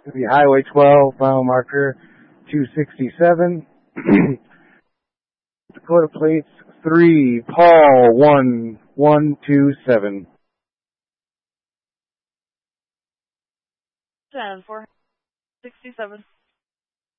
The Highway 12, final marker 267. Dakota plates 3, Paul 1127. 10, 467.